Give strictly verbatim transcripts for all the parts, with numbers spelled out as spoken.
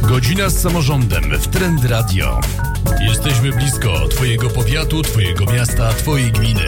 Godzina z samorządem w Trend Radio. Jesteśmy blisko Twojego powiatu, Twojego miasta, Twojej gminy.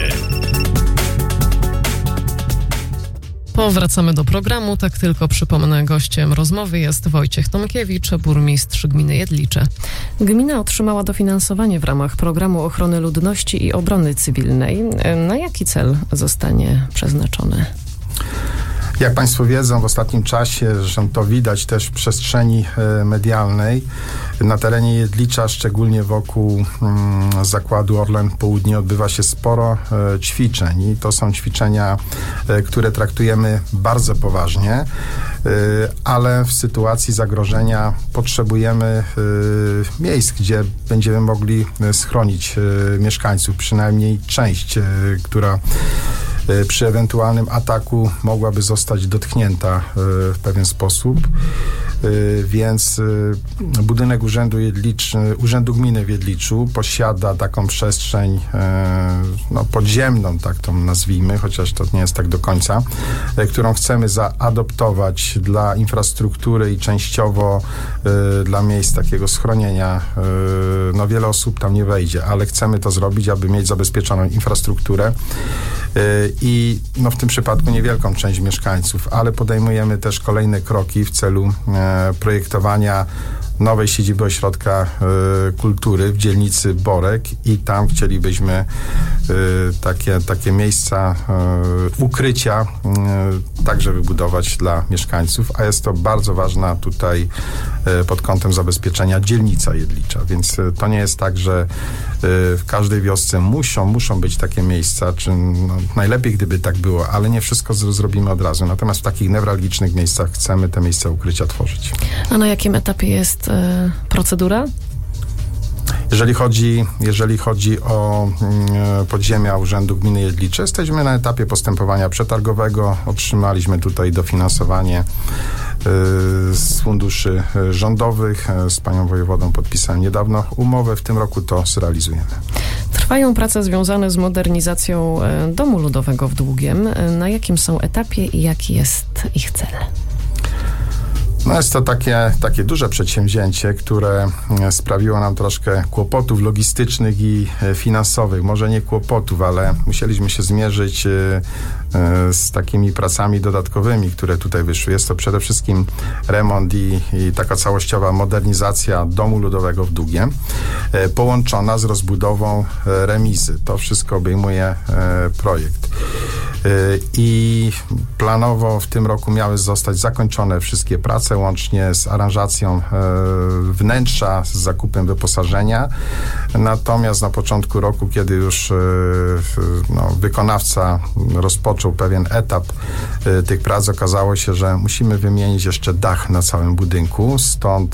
Powracamy do programu. Tak tylko przypomnę, gościem rozmowy jest Wojciech Tomkiewicz, burmistrz gminy Jedlicze. Gmina otrzymała dofinansowanie w ramach Programu Ochrony Ludności i Obrony Cywilnej. Na jaki cel zostanie przeznaczone? Jak Państwo wiedzą, w ostatnim czasie, zresztą to widać też w przestrzeni medialnej, na terenie Jedlicza, szczególnie wokół mm, zakładu Orlen Południe, odbywa się sporo e, ćwiczeń i to są ćwiczenia, e, które traktujemy bardzo poważnie, e, ale w sytuacji zagrożenia potrzebujemy e, miejsc, gdzie będziemy mogli schronić e, mieszkańców, przynajmniej część, e, która przy ewentualnym ataku mogłaby zostać dotknięta w pewien sposób. Więc budynek Urzędu Jedlicz, Urzędu Gminy w Jedliczu posiada taką przestrzeń no, podziemną, tak to nazwijmy, chociaż to nie jest tak do końca, którą chcemy zaadoptować dla infrastruktury i częściowo dla miejsc takiego schronienia. No wiele osób tam nie wejdzie, ale chcemy to zrobić, aby mieć zabezpieczoną infrastrukturę i no, w tym przypadku niewielką część mieszkańców, ale podejmujemy też kolejne kroki w celu e, projektowania nowej siedziby ośrodka y, kultury w dzielnicy Borek i tam chcielibyśmy y, takie, takie miejsca y, ukrycia y, także wybudować dla mieszkańców, a jest to bardzo ważna tutaj y, pod kątem zabezpieczenia dzielnica Jedlicza, więc y, to nie jest tak, że y, w każdej wiosce muszą, muszą być takie miejsca, czy no, najlepiej gdyby tak było, ale nie wszystko z, zrobimy od razu, natomiast w takich newralgicznych miejscach chcemy te miejsca ukrycia tworzyć. A na jakim etapie jest procedura? Jeżeli chodzi, jeżeli chodzi o y, podziemia Urzędu Gminy Jedlicze, jesteśmy na etapie postępowania przetargowego. Otrzymaliśmy tutaj dofinansowanie y, z funduszy rządowych. Z panią wojewodą podpisałem niedawno umowę. W tym roku to zrealizujemy. Trwają prace związane z modernizacją Domu Ludowego w Długiem. Na jakim są etapie i jaki jest ich cel? No jest to takie, takie duże przedsięwzięcie, które sprawiło nam troszkę kłopotów logistycznych i finansowych. Może nie kłopotów, ale musieliśmy się zmierzyć z takimi pracami dodatkowymi, które tutaj wyszły. Jest to przede wszystkim remont i, i taka całościowa modernizacja Domu Ludowego w Długiem, połączona z rozbudową remizy. To wszystko obejmuje projekt. I planowo w tym roku miały zostać zakończone wszystkie prace, łącznie z aranżacją wnętrza, z zakupem wyposażenia. Natomiast na początku roku, kiedy już no, wykonawca rozpoczął pewien etap tych prac, okazało się, że musimy wymienić jeszcze dach na całym budynku. Stąd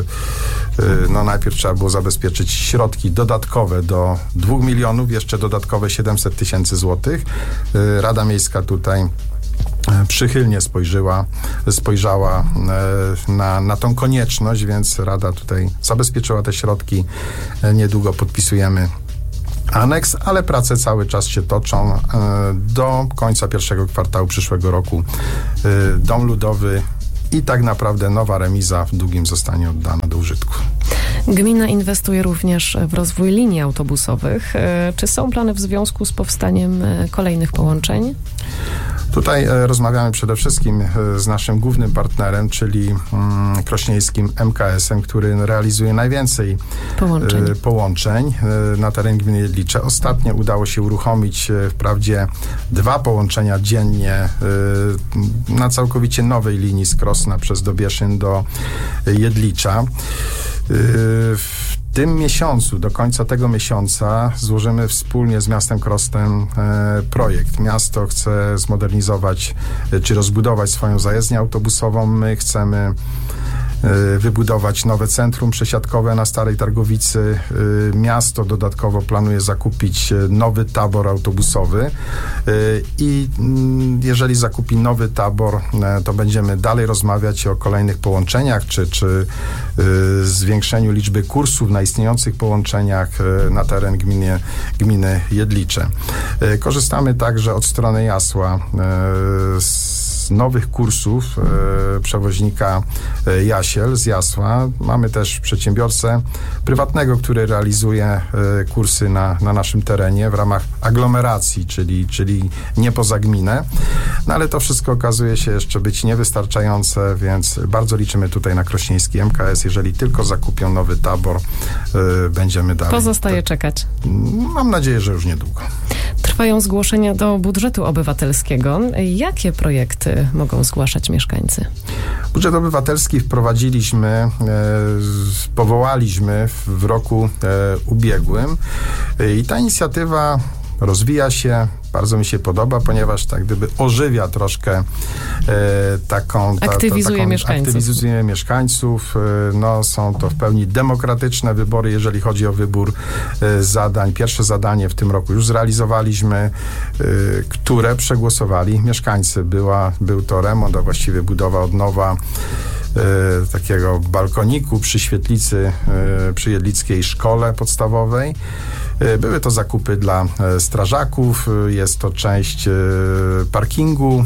no, najpierw trzeba było zabezpieczyć środki dodatkowe do dwóch milionów, jeszcze dodatkowe siedemset tysięcy złotych. Rada Miejska tutaj przychylnie spojrzyła, spojrzała na, na tą konieczność, więc Rada tutaj zabezpieczyła te środki. Niedługo podpisujemy aneks, ale prace cały czas się toczą. Do końca pierwszego kwartału przyszłego roku Dom Ludowy i tak naprawdę nowa remiza w Długim zostanie oddana do użytku. Gmina inwestuje również w rozwój linii autobusowych. Czy są plany w związku z powstaniem kolejnych połączeń? Tutaj e, rozmawiamy przede wszystkim e, z naszym głównym partnerem, czyli mm, krośnieńskim M K S-em, który realizuje najwięcej połączeń, e, połączeń e, na terenie gminy Jedlicze. Ostatnio udało się uruchomić e, wprawdzie dwa połączenia dziennie e, na całkowicie nowej linii z Krosna przez Dobieszyn do Jedlicza. E, w tym miesiącu, do końca tego miesiąca złożymy wspólnie z miastem Krosnem e, projekt. Miasto chce zmodernizować e, czy rozbudować swoją zajezdnię autobusową. My chcemy e, wybudować nowe centrum przesiadkowe na Starej Targowicy. E, miasto dodatkowo planuje zakupić nowy tabor autobusowy e, i m, jeżeli zakupi nowy tabor, e, to będziemy dalej rozmawiać o kolejnych połączeniach, czy, czy e, zwiększeniu liczby kursów na istniejących połączeniach na teren gminy, gminy Jedlicze. Korzystamy także od strony Jasła z z nowych kursów e, przewoźnika e, Jasiel z Jasła. Mamy też przedsiębiorcę prywatnego, który realizuje e, kursy na, na naszym terenie w ramach aglomeracji, czyli, czyli nie poza gminę. No ale to wszystko okazuje się jeszcze być niewystarczające, więc bardzo liczymy tutaj na krośnieński M K S. Jeżeli tylko zakupią nowy tabor, e, będziemy dalej. Pozostaje czekać. Mam nadzieję, że już niedługo. Trwają zgłoszenia do budżetu obywatelskiego. Jakie projekty mogą zgłaszać mieszkańcy? Budżet obywatelski wprowadziliśmy, e, powołaliśmy w, w roku e, ubiegłym e, i ta inicjatywa rozwija się, bardzo mi się podoba, ponieważ tak gdyby ożywia troszkę e, taką... Ta, aktywizuje taką, mieszkańców. Aktywizuje mieszkańców. E, no, są to w pełni demokratyczne wybory, jeżeli chodzi o wybór e, zadań. Pierwsze zadanie w tym roku już zrealizowaliśmy, e, które przegłosowali mieszkańcy. Była, był to remont, a właściwie budowa od nowa e, takiego balkoniku przy świetlicy, e, przy Jedlickiej Szkole Podstawowej. Były to zakupy dla strażaków, jest to część parkingu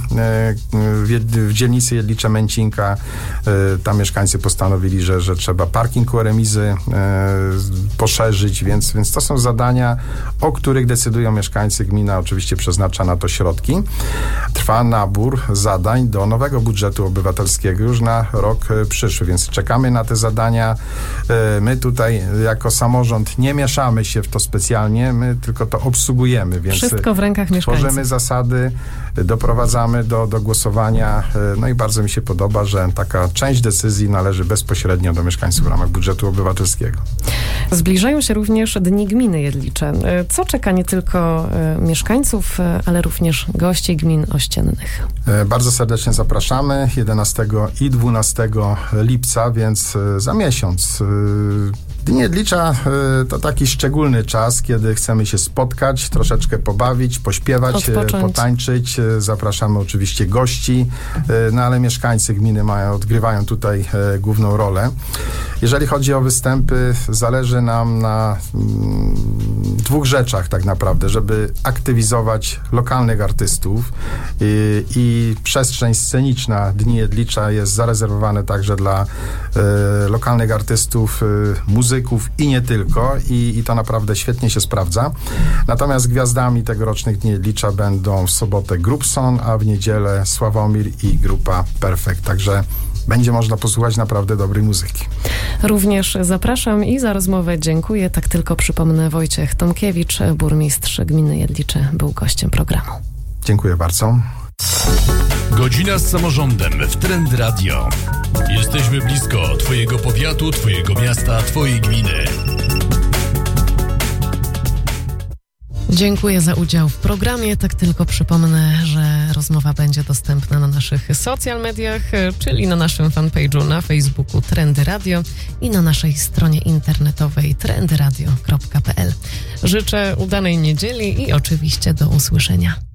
w dzielnicy Jedlicze-Męcinka. Tam mieszkańcy postanowili, że, że trzeba parking u remizy poszerzyć, więc, więc to są zadania, o których decydują mieszkańcy. Gmina oczywiście przeznacza na to środki. Trwa nabór zadań do nowego budżetu obywatelskiego już na rok przyszły, więc czekamy na te zadania. My tutaj jako samorząd nie mieszamy się w to specjalnie. Specjalnie, my tylko to obsługujemy, więc wszystko w rękach mieszkańców. Tworzymy zasady, doprowadzamy do, do głosowania, no i bardzo mi się podoba, że taka część decyzji należy bezpośrednio do mieszkańców w ramach budżetu obywatelskiego. Zbliżają się również Dni Gminy Jedlicze. Co czeka nie tylko mieszkańców, ale również gości gmin ościennych? Bardzo serdecznie zapraszamy jedenastego i dwunastego lipca, więc za miesiąc. Dni Jedlicza to taki szczególny czas, kiedy chcemy się spotkać, troszeczkę pobawić, pośpiewać, odpocząć, potańczyć. Zapraszamy oczywiście gości, no ale mieszkańcy gminy mają, odgrywają tutaj główną rolę. Jeżeli chodzi o występy, zależy nam na mm, dwóch rzeczach tak naprawdę, żeby aktywizować lokalnych artystów i, i przestrzeń sceniczna Dni Jedlicza jest zarezerwowana także dla e, lokalnych artystów, e, muzyków i nie tylko i, i to naprawdę świetnie się sprawdza. Natomiast gwiazdami tegorocznych Dni Jedlicza będą w sobotę Grupson, a w niedzielę Sławomir i grupa Perfekt. Także będzie można posłuchać naprawdę dobrej muzyki. Również zapraszam i za rozmowę dziękuję. Tak tylko przypomnę, Wojciech Tomkiewicz, burmistrz gminy Jedlicze, był gościem programu. Dziękuję bardzo. Godzina z samorządem w Trend Radio. Jesteśmy blisko Twojego powiatu, Twojego miasta, Twojej gminy. Dziękuję za udział w programie. Tak tylko przypomnę, że rozmowa będzie dostępna na naszych social mediach, czyli na naszym fanpage'u na Facebooku Trendy Radio i na naszej stronie internetowej trendy radio kropka p l. Życzę udanej niedzieli i oczywiście do usłyszenia.